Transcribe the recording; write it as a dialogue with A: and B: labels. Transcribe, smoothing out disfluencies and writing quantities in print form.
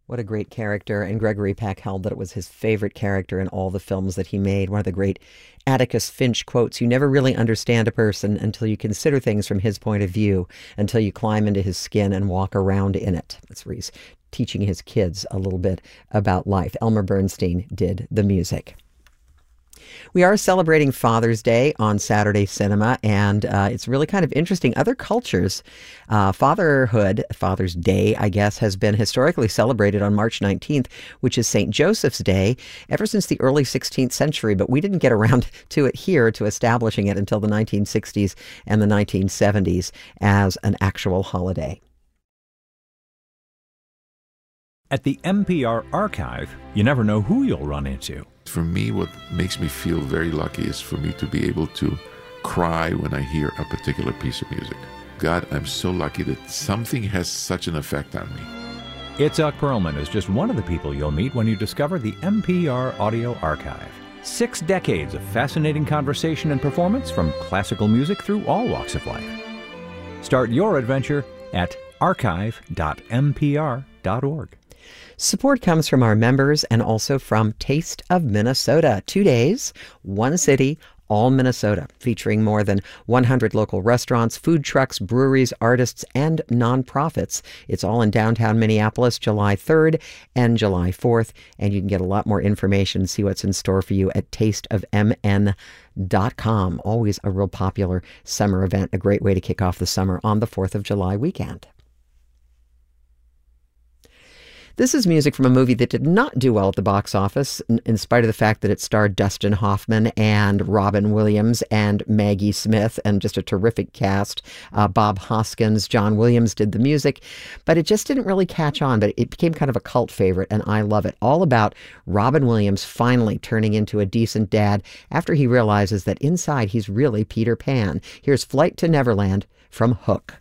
A: What a great character. And Gregory Peck held that it was his favorite character in all the films that he made. One of the great Atticus Finch quotes: "You never really understand a person until you consider things from his point of view, until you climb into his skin and walk around in it." That's where he's teaching his kids a little bit about life. Elmer Bernstein did the music. We are celebrating Father's Day on Saturday Cinema, and it's really kind of interesting. Other cultures, fatherhood, Father's Day, I guess, has been historically celebrated on March 19th, which is St. Joseph's Day, ever since the early 16th century, but we didn't get around to it here, to establishing it until the 1960s and the 1970s as an actual holiday.
B: At the NPR Archive, you never know who you'll run into.
C: For me, what makes me feel very lucky is for me to be able to cry when I hear a particular piece of music. God, I'm so lucky that something has such an effect on me.
B: Itzhak Perlman is just one of the people you'll meet when you discover the NPR Audio Archive. 6 decades of fascinating conversation and performance from classical music through all walks of life. Start your adventure at archive.npr.org.
A: Support comes from our members and also from Taste of Minnesota. 2 days, one city, all Minnesota, featuring more than 100 local restaurants, food trucks, breweries, artists, and nonprofits. It's all in downtown Minneapolis, July 3rd and July 4th. And you can get a lot more information, see what's in store for you at tasteofmn.com. Always a real popular summer event, a great way to kick off the summer on the 4th of July weekend. This is music from a movie that did not do well at the box office, in spite of the fact that it starred Dustin Hoffman and Robin Williams and Maggie Smith, and just a terrific cast. Bob Hoskins, John Williams did the music, but it just didn't really catch on, but it became kind of a cult favorite, and I love it. All about Robin Williams finally turning into a decent dad after he realizes that inside he's really Peter Pan. Here's Flight to Neverland from Hook.